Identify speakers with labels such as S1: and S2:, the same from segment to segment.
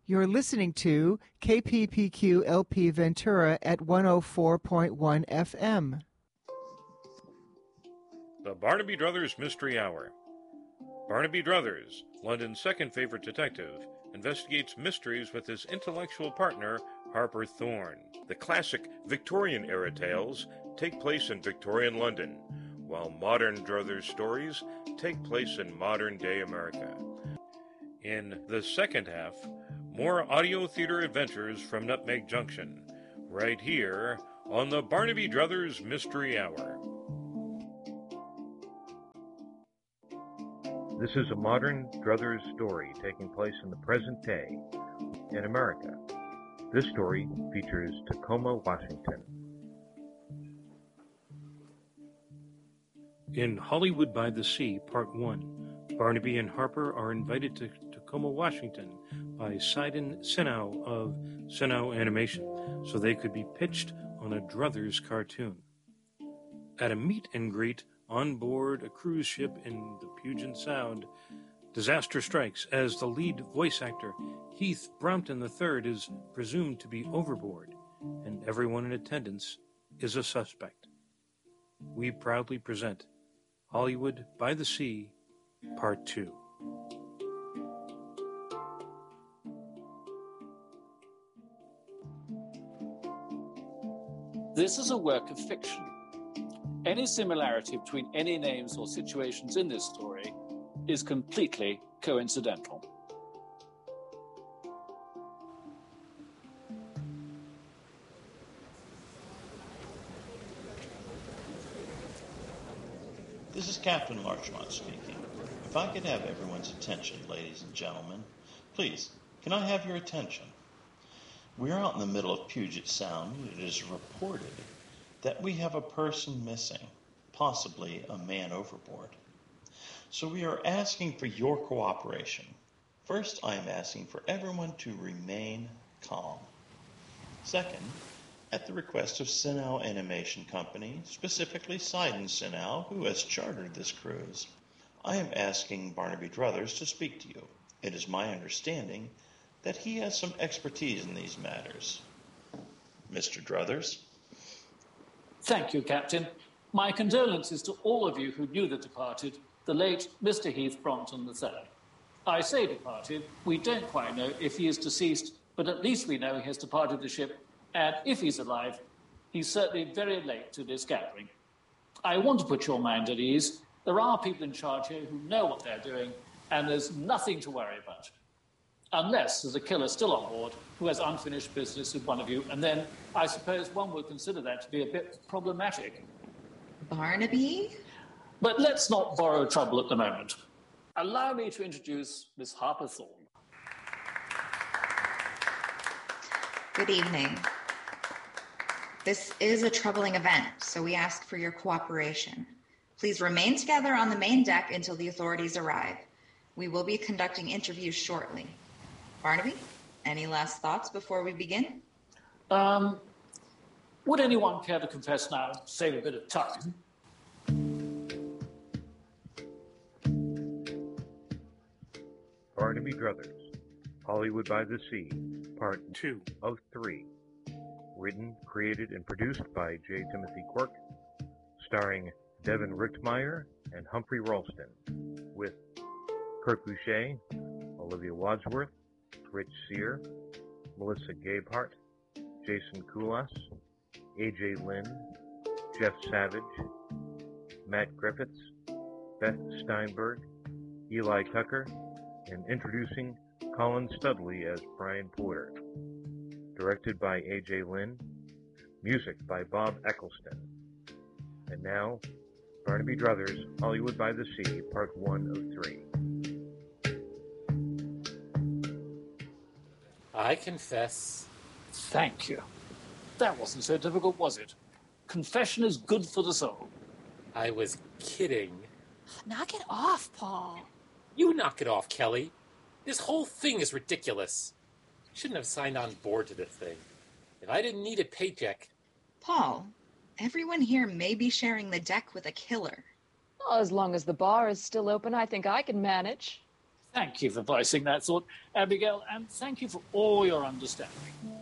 S1: You're listening to KPPQ LP Ventura at 104.1 FM.
S2: The Barnaby Druthers Mystery Hour. Barnaby Druthers, London's second favorite detective, investigates mysteries with his intellectual partner, Harper Thorne. The classic Victorian-era tales take place in Victorian London, while modern Druthers stories take place in modern-day America. In the second half, more audio theater adventures from Nutmeg Junction, right here on the Barnaby Druthers Mystery Hour. This is a modern Druthers story taking place in the present day in America. This story features Tacoma, Washington. In Hollywood by the Sea, Part 1, Barnaby and Harper are invited to Tacoma, Washington by Sidon Sinow of Sinow Animation so they could be pitched on a Druthers cartoon. At a meet and greet on board a cruise ship in the Puget Sound, disaster strikes as the lead voice actor, Heath Brompton III, is presumed to be overboard, and everyone in attendance is a suspect. We proudly present Hollywood by the Sea, Part 2.
S3: This is a work of fiction. Any similarity between any names or situations in this story is completely coincidental.
S4: This is Captain Larchmont speaking. If I could have everyone's attention, ladies and gentlemen, please, can I have your attention? We're out in the middle of Puget Sound, and it is reported that we have a person missing, possibly a man overboard. So we are asking for your cooperation. First, I am asking for everyone to remain calm. Second, at the request of Sinow Animation Company, specifically Sidon Sinow, who has chartered this cruise, I am asking Barnaby Druthers to speak to you. It is my understanding that he has some expertise in these matters. Mr. Druthers?
S3: Thank you, Captain. My condolences to all of you who knew the departed, the late Mr. Heath Brompton III. I say departed, we don't quite know if he is deceased, but at least we know he has departed the ship, and if he's alive, he's certainly very late to this gathering. I want to put your mind at ease. There are people in charge here who know what they're doing, and there's nothing to worry about. Unless there's a killer still on board who has unfinished business with one of you, and then I suppose one would consider that to be a bit problematic.
S5: Barnaby?
S3: But let's not borrow trouble at the moment. Allow me to introduce Miss Harper Thorne.
S5: Good evening. This is a troubling event, so we ask for your cooperation. Please remain together on the main deck until the authorities arrive. We will be conducting interviews shortly. Barnaby, any last thoughts before we begin?
S3: Would anyone care to confess now, save a bit of time?
S2: Barnaby Druthers, Hollywood by the Sea, Part 2 of 3. Written, created, and produced by J. Timothy Quirk, starring Devin Richtmeyer and Humphrey Ralston, with Kurt Boucher, Olivia Wadsworth, Rich Sear, Melissa Gabehart, Jason Koulas, A.J. Lynn, Jeff Savage, Matt Griffiths, Beth Steinberg, Eli Tucker, and introducing Colin Studley as Brian Porter. Directed by A.J. Lynn, music by Bob Eccleston. And now, Barnaby Druthers, Hollywood by the Sea, Part 1 of 3.
S6: I confess.
S3: Thank you. That wasn't so difficult, was it? Confession is good for the soul.
S6: I was kidding.
S7: Knock it off, Paul.
S6: You knock it off, Kelly. This whole thing is ridiculous. Shouldn't have signed on board to this thing. If I didn't need a paycheck.
S5: Paul, everyone here may be sharing the deck with a killer.
S7: Well, as long as the bar is still open, I think I can manage.
S3: Thank you for voicing that thought, Abigail, and thank you for all your understanding.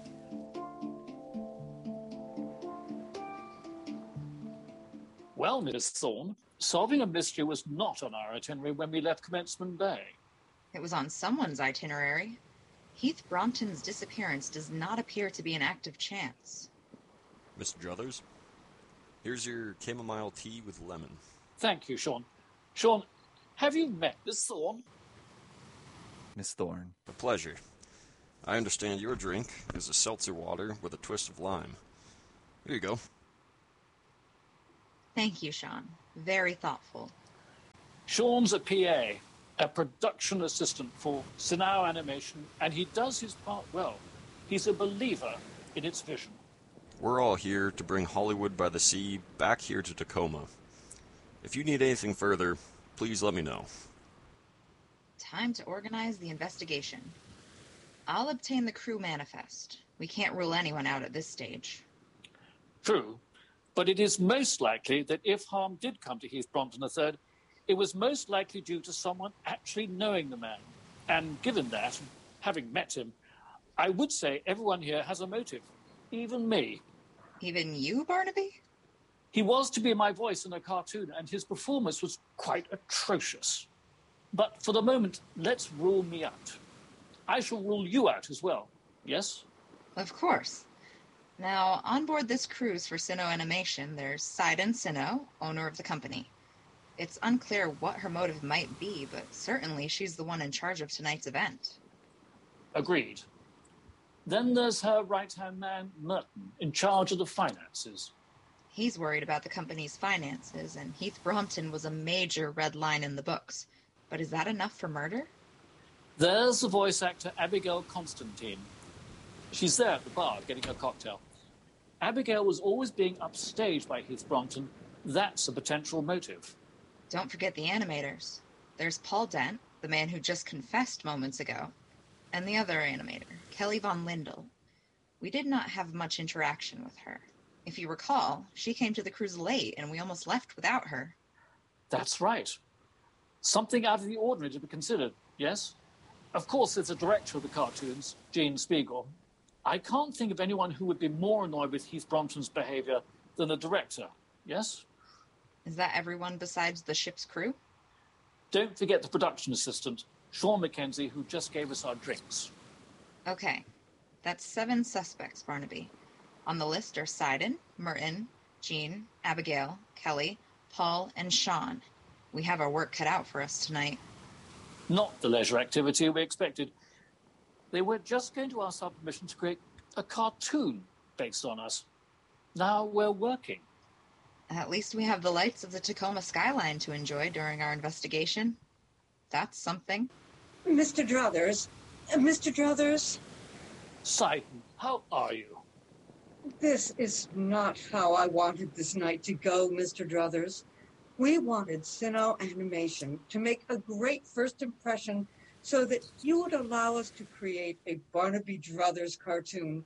S3: Well, Miss Thorne, solving a mystery was not on our itinerary when we left Commencement Bay.
S5: It was on someone's itinerary. Heath Brompton's disappearance does not appear to be an act of chance.
S8: Mr. Druthers, here's your chamomile tea with lemon.
S3: Thank you, Sean. Sean, have you met Miss Thorne?
S9: Miss Thorne.
S8: A pleasure. I understand your drink is a seltzer water with a twist of lime. Here you go.
S5: Thank you, Sean. Very thoughtful.
S3: Sean's a PA, a production assistant for Sinao Animation, and he does his part well. He's a believer in its vision.
S8: We're all here to bring Hollywood by the Sea back here to Tacoma. If you need anything further, please let me know.
S5: Time to organize the investigation. I'll obtain the crew manifest. We can't rule anyone out at this stage.
S3: True, but it is most likely that if harm did come to Heath Brompton III, it was most likely due to someone actually knowing the man. And given that, having met him, I would say everyone here has a motive. Even me.
S5: Even you, Barnaby?
S3: He was to be my voice in a cartoon, and his performance was quite atrocious. But for the moment, let's rule me out. I shall rule you out as well, yes?
S5: Of course. Now, on board this cruise for Sinnoh Animation, there's Sidon Sinnoh, owner of the company. It's unclear what her motive might be, but certainly she's the one in charge of tonight's event.
S3: Agreed. Then there's her right-hand man, Merton, in charge of the finances.
S5: He's worried about the company's finances, and Heath Brompton was a major red line in the books. But is that enough for murder?
S3: There's the voice actor Abigail Constantine. She's there at the bar getting her cocktail. Abigail was always being upstaged by Heath Brompton. That's a potential motive.
S5: Don't forget the animators. There's Paul Dent, the man who just confessed moments ago, and the other animator, Kelly Von Lindell. We did not have much interaction with her. If you recall, she came to the cruise late, and we almost left without her.
S3: That's right. Something out of the ordinary to be considered, yes? Of course, there's the director of the cartoons, Gene Spiegel. I can't think of anyone who would be more annoyed with Heath Brompton's behavior than the director, yes?
S5: Is that everyone besides the ship's crew?
S3: Don't forget the production assistant, Sean McKenzie, who just gave us our drinks.
S5: Okay. That's 7 suspects, Barnaby. On the list are Sidon, Merton, Jean, Abigail, Kelly, Paul, and Sean. We have our work cut out for us tonight.
S3: Not the leisure activity we expected. They were just going to ask our permission to create a cartoon based on us. Now we're working.
S5: At least we have the lights of the Tacoma skyline to enjoy during our investigation. That's something.
S10: Mr. Druthers. Mr. Druthers.
S3: Sidon, how are you?
S10: This is not how I wanted this night to go, Mr. Druthers. We wanted Sinnoh Animation to make a great first impression so that you would allow us to create a Barnaby Druthers cartoon.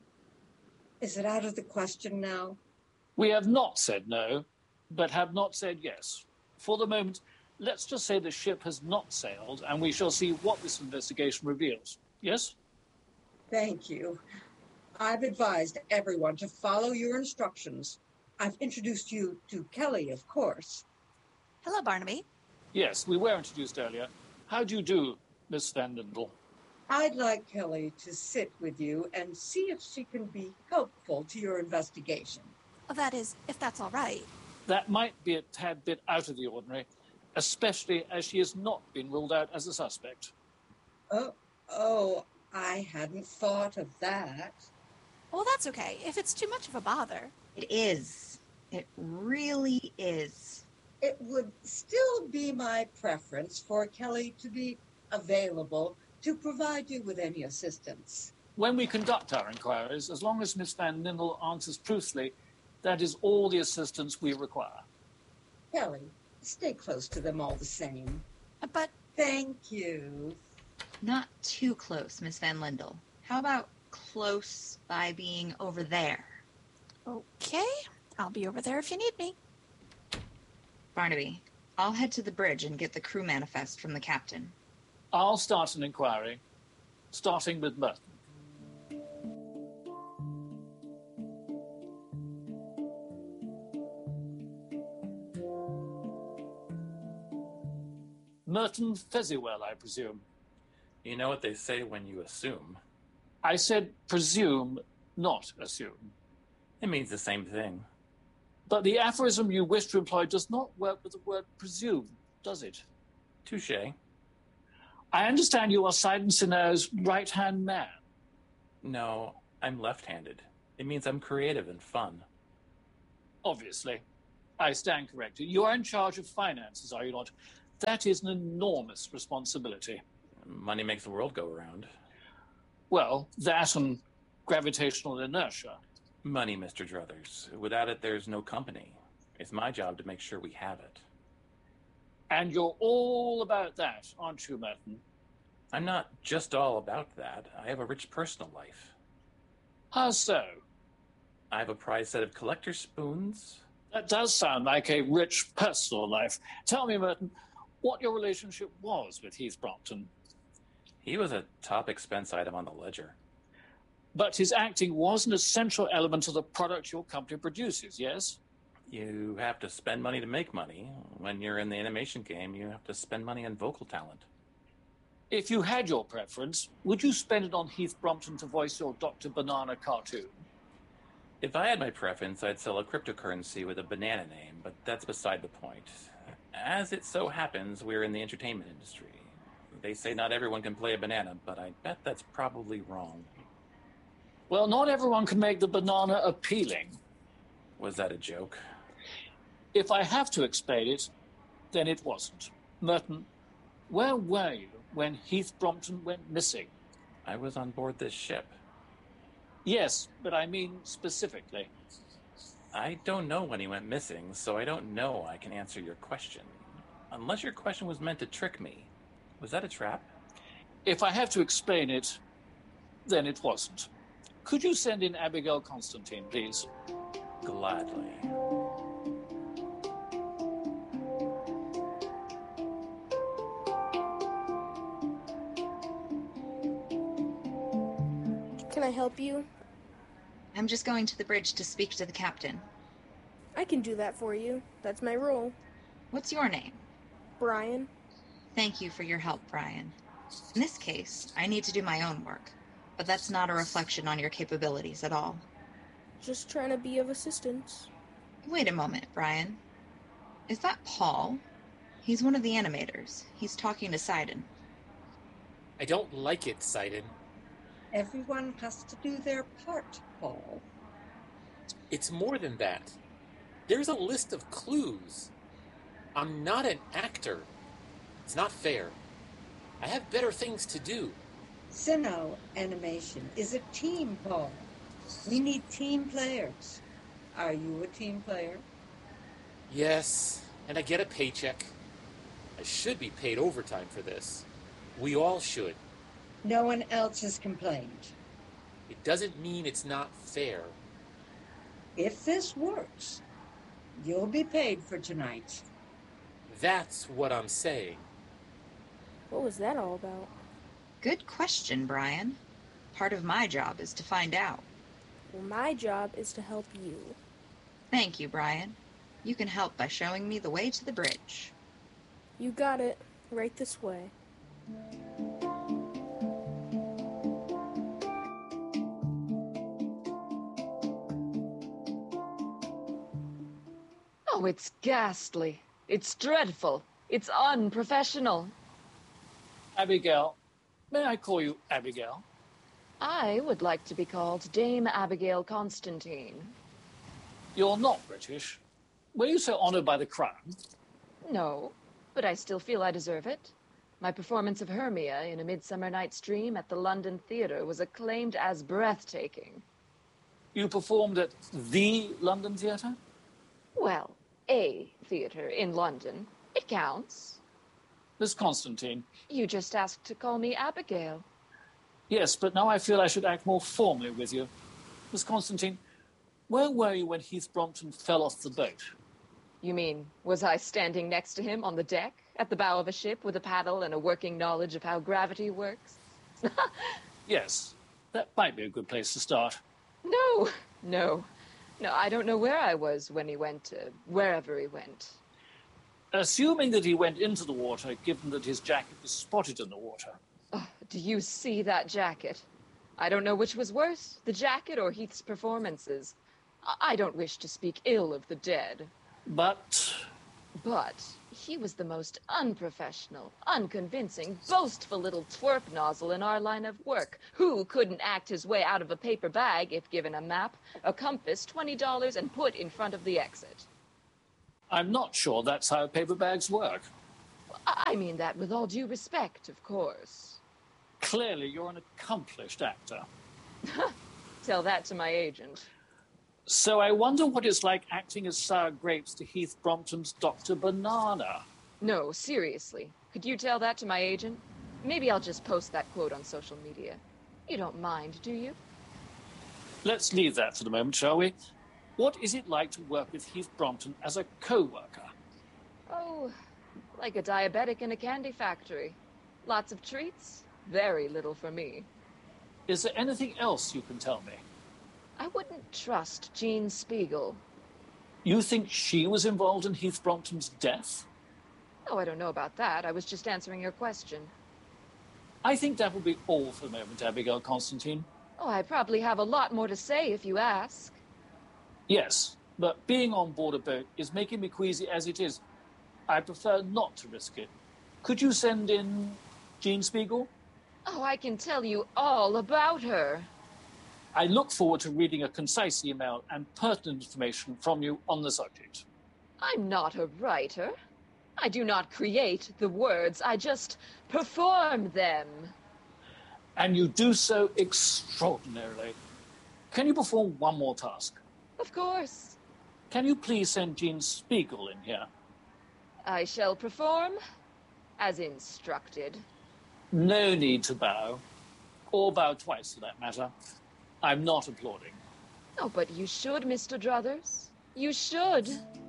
S10: Is it out of the question now?
S3: We have not said no, but have not said yes. For the moment, let's just say the ship has not sailed, and we shall see what this investigation reveals. Yes?
S10: Thank you. I've advised everyone to follow your instructions. I've introduced you to Kelly, of course.
S7: Hello, Barnaby.
S3: Yes, we were introduced earlier. How do you do, Miss Van Lindell?
S10: I'd like Kelly to sit with you and see if she can be helpful to your investigation.
S7: That is, if that's all right.
S3: That might be a tad bit out of the ordinary, especially as she has not been ruled out as a suspect.
S10: Oh, I hadn't thought of that.
S7: Well, that's okay, if it's too much of a bother.
S5: It is. It really is.
S10: It would still be my preference for Kelly to be available to provide you with any assistance.
S3: When we conduct our inquiries, as long as Miss Van Lindell answers truthfully, that is all the assistance we require.
S10: Kelly, stay close to them all the same.
S7: But...
S10: Thank you.
S5: Not too close, Miss Van Lindell. How about close by being over there?
S7: Okay, I'll be over there if you need me.
S5: Barnaby, I'll head to the bridge and get the crew manifest from the captain.
S3: I'll start an inquiry, starting with Merton. Merton Fezziwell, I presume.
S11: You know what they say when you assume.
S3: I said presume, not assume.
S11: It means the same thing.
S3: But the aphorism you wish to employ does not work with the word presume, does it?
S11: Touché.
S3: I understand you are Sidon Sinner's right-hand man.
S11: No, I'm left-handed. It means I'm creative and fun.
S3: Obviously. I stand corrected. You are in charge of finances, are you not? That is an enormous responsibility.
S11: Money makes the world go around.
S3: Well, that and gravitational inertia.
S11: Money, Mr. Druthers. Without it, there's no company. It's my job to make sure we have it.
S3: And you're all about that, aren't you, Merton?
S11: I'm not just all about that. I have a rich personal life.
S3: How so?
S11: I have a prized set of collector's spoons.
S3: That does sound like a rich personal life. Tell me, Merton, what your relationship was with Heath Brompton.
S11: He was a top expense item on the ledger.
S3: But his acting was an essential element of the product your company produces, yes?
S11: You have to spend money to make money. When you're in the animation game, you have to spend money on vocal talent.
S3: If you had your preference, would you spend it on Heath Brompton to voice your Dr. Banana cartoon?
S11: If I had my preference, I'd sell a cryptocurrency with a banana name, but that's beside the point. As it so happens, we're in the entertainment industry. They say not everyone can play a banana, but I bet that's probably wrong.
S3: Well, not everyone can make the banana appealing.
S11: Was that a joke?
S3: If I have to explain it, then it wasn't. Merton, where were you when Heath Brompton went missing?
S11: I was on board this ship.
S3: Yes, but I mean specifically.
S11: I don't know when he went missing, so I don't know I can answer your question. Unless your question was meant to trick me. Was that a trap?
S3: If I have to explain it, then it wasn't. Could you send in Abigail Constantine, please?
S11: Gladly.
S12: Can I help you?
S5: I'm just going to the bridge to speak to the captain.
S12: I can do that for you. That's my role.
S5: What's your name?
S12: Brian.
S5: Thank you for your help, Brian. In this case, I need to do my own work, but that's not a reflection on your capabilities at all.
S12: Just trying to be of assistance.
S5: Wait a moment, Brian. Is that Paul? He's one of the animators. He's talking to Sidon.
S6: I don't like it, Sidon.
S10: Everyone has to do their part, Paul.
S6: It's more than that. There's a list of clues. I'm not an actor. It's not fair. I have better things to do.
S10: Sinnoh Animation is a team, Paul. We need team players. Are you a team player?
S6: Yes, and I get a paycheck. I should be paid overtime for this. We all should.
S10: No one else has complained.
S6: It doesn't mean it's not fair.
S10: If this works, you'll be paid for tonight.
S6: That's what I'm saying.
S12: What was that all about?
S5: Good question, Brian. Part of my job is to find out.
S12: Well, my job is to help you.
S5: Thank you, Brian. You can help by showing me the way to the bridge.
S12: You got it. Right this way.
S13: Oh, it's ghastly. It's dreadful. It's unprofessional.
S3: Abigail. May I call you Abigail?
S13: I would like to be called Dame Abigail Constantine.
S3: You're not British. Were you so honored by the crown?
S13: No, but I still feel I deserve it. My performance of Hermia in A Midsummer Night's Dream at the London Theatre was acclaimed as breathtaking.
S3: You performed at the London Theatre?
S13: Well, a theatre in London. It counts.
S3: Miss Constantine.
S13: You just asked to call me Abigail.
S3: Yes, but now I feel I should act more formally with you. Miss Constantine, where were you when Heath Brompton fell off the boat?
S13: You mean, was I standing next to him on the deck? At the bow of a ship with a paddle and a working knowledge of how gravity works?
S3: Yes, that might be a good place to start.
S13: No, I don't know where I was when he went, wherever he went.
S3: Assuming that he went into the water, given that his jacket was spotted in the water.
S13: Oh, do you see that jacket? I don't know which was worse, the jacket or Heath's performances. I don't wish to speak ill of the dead.
S3: But
S13: he was the most unprofessional, unconvincing, boastful little twerp nozzle in our line of work, who couldn't act his way out of a paper bag if given a map, a compass, $20, and put in front of the exit.
S3: I'm not sure that's how paper bags work.
S13: I mean that with all due respect, of course.
S3: Clearly, you're an accomplished actor.
S13: Tell that to my agent.
S3: So I wonder what it's like acting as sour grapes to Heath Brompton's Dr. Banana.
S13: No, seriously. Could you tell that to my agent? Maybe I'll just post that quote on social media. You don't mind, do you?
S3: Let's leave that for the moment, shall we? What is it like to work with Heath Brompton as a co-worker?
S13: Oh, like a diabetic in a candy factory. Lots of treats, very little for me.
S3: Is there anything else you can tell me?
S13: I wouldn't trust Jean Spiegel.
S3: You think she was involved in Heath Brompton's death?
S13: Oh, I don't know about that. I was just answering your question.
S3: I think that will be all for the moment, Abigail Constantine.
S13: Oh, I probably have a lot more to say if you ask.
S3: Yes, but being on board a boat is making me queasy as it is. I prefer not to risk it. Could you send in Jean Spiegel?
S13: Oh, I can tell you all about her.
S3: I look forward to reading a concise email and pertinent information from you on the subject.
S13: I'm not a writer. I do not create the words. I just perform them.
S3: And you do so extraordinarily. Can you perform one more task?
S13: Of course.
S3: Can you please send Jean Spiegel in here?
S13: I shall perform as instructed.
S3: No need to bow. Or bow twice, for that matter. I'm not applauding.
S13: Oh, but you should, Mr. Druthers. You should.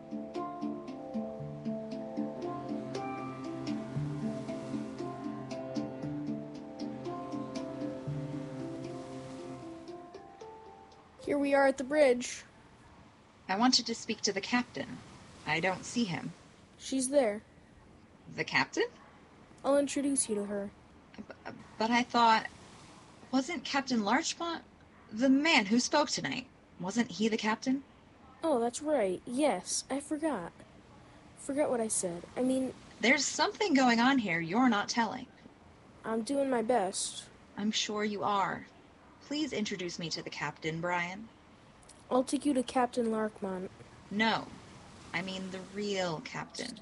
S12: Here we are at the bridge.
S5: I wanted to speak to the captain. I don't see him.
S12: She's there.
S5: The captain?
S12: I'll introduce you to her.
S5: But I thought... Wasn't Captain Larchmont the man who spoke tonight? Wasn't he the captain?
S12: Oh, that's right. Yes, I forgot. Forgot what I said. I mean...
S5: There's something going on here you're not telling.
S12: I'm doing my best.
S5: I'm sure you are. Please introduce me to the captain, Brian.
S12: I'll take you to Captain Larchmont.
S5: No. I mean the real captain.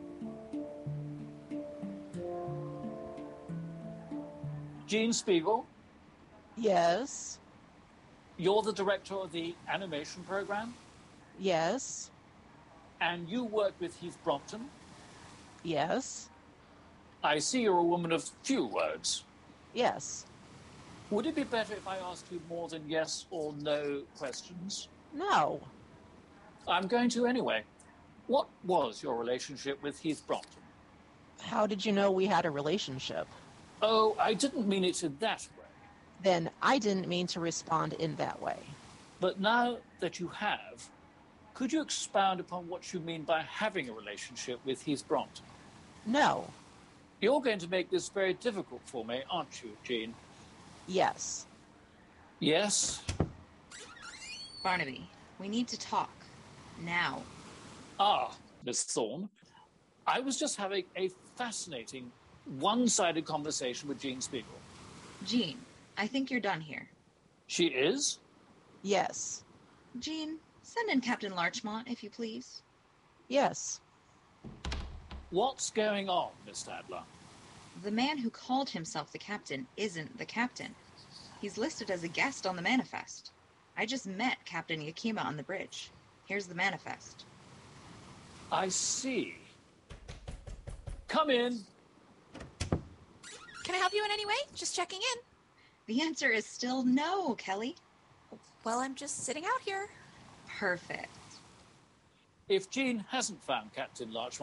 S3: Jean Spiegel?
S14: Yes.
S3: You're the director of the animation program?
S14: Yes.
S3: And you work with Heath Brompton?
S14: Yes.
S3: I see you're a woman of few words.
S14: Yes.
S3: Would it be better if I asked you more than yes or no questions?
S14: No.
S3: I'm going to anyway. What was your relationship with Heath Brompton?
S14: How did you know we had a relationship?
S3: Oh, I didn't mean it in that way.
S14: Then I didn't mean to respond in that way.
S3: But now that you have, could you expound upon what you mean by having a relationship with Heath Brompton?
S14: No.
S3: You're going to make this very difficult for me, aren't you, Jean?
S14: Yes.
S3: Yes?
S5: Barnaby, we need to talk. Now.
S3: Ah, Miss Thorne. I was just having a fascinating, one-sided conversation with Jean Spiegel.
S5: Jean, I think you're done here.
S3: She is?
S14: Yes.
S5: Jean, send in Captain Larchmont, if you please.
S14: Yes.
S3: What's going on, Miss Adler?
S5: The man who called himself the captain isn't the captain. He's listed as a guest on the manifest. I just met Captain Yakima on the bridge. Here's the manifest.
S3: I see. Come in.
S7: Can I help you in any way? Just checking in.
S5: The answer is still no, Kelly.
S7: Well, I'm just sitting out here.
S5: Perfect.
S3: If Jean hasn't found Captain Larchmont,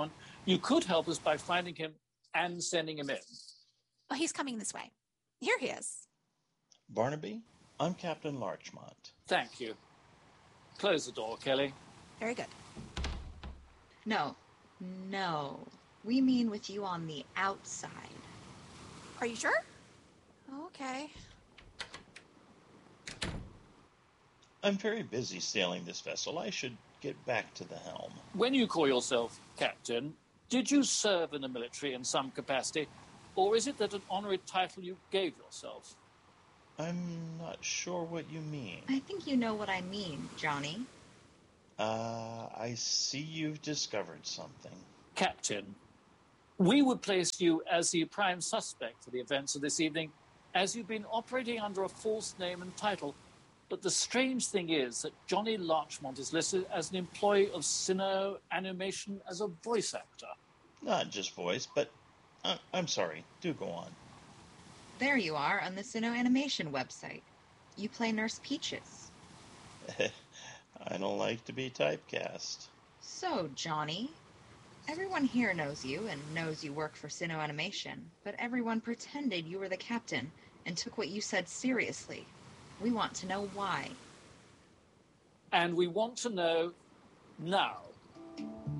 S3: You could help us by finding him and sending him in.
S7: Oh, he's coming this way. Here he is.
S4: Barnaby, I'm Captain Larchmont.
S3: Thank you. Close the door, Kelly.
S7: Very good.
S5: No. We mean with you on the outside.
S7: Are you sure? Okay.
S4: I'm very busy sailing this vessel. I should get back to the helm.
S3: When you call yourself captain, did you serve in the military in some capacity, or is it that an honorary title you gave yourself?
S4: I'm not sure what you mean.
S5: I think you know what I mean, Johnny.
S4: I see you've discovered something.
S3: Captain, we would place you as the prime suspect for the events of this evening, as you've been operating under a false name and title. But the strange thing is that Johnny Larchmont is listed as an employee of Sino Animation as a voice actor.
S4: Not just voice, but I'm sorry. Do go on.
S5: There you are on the Sino Animation website. You play Nurse Peaches.
S4: I don't like to be typecast.
S5: So, Johnny, everyone here knows you and knows you work for Sino Animation, but everyone pretended you were the captain and took what you said seriously. We want to know why.
S3: And we want to know now.